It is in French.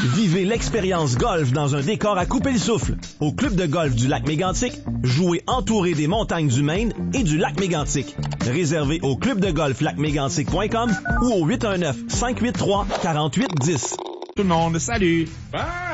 Vivez l'expérience golf dans un décor à couper le souffle. Au club de golf du lac Mégantic, jouez entouré des montagnes du Maine et du lac Mégantic. Réservé au clubdegolflacmégantic.com ou au 819-583-4810. Tout le monde, salut! Bye!